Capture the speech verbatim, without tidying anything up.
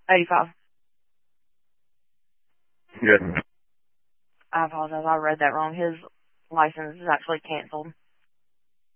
eighty-five. Good. I apologize. I read that wrong. His license is actually canceled.